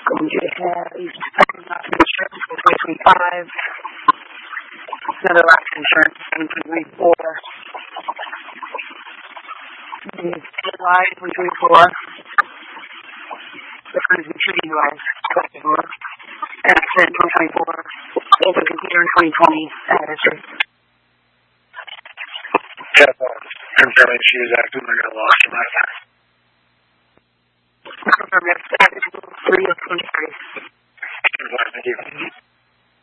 going to have life insurance for 2025. Another life insurance, 2024. Life 2024. The funds maturity life 2024. Accident 2024. Also computer in 2020. Anniversary. Yeah, I'm telling she was acting like I lost my life. Confirm next step is 3 of 23. Thank you.